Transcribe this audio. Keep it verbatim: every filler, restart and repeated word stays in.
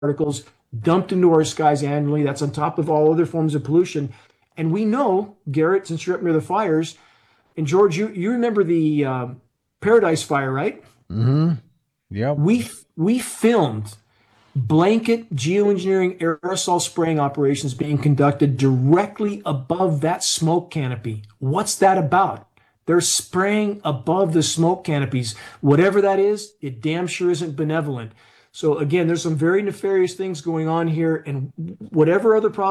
particles dumped into our skies annually. That's on top of all other forms of pollution. And we know, Garrett, since you're up near the fires, and George, you, you remember the um, Paradise Fire, right? Mm-hmm. Yep. We we filmed blanket geoengineering aerosol spraying operations being conducted directly above that smoke canopy. What's that about? They're spraying above the smoke canopies. Whatever that is, it damn sure isn't benevolent. So again, there's some very nefarious things going on here, and whatever other problems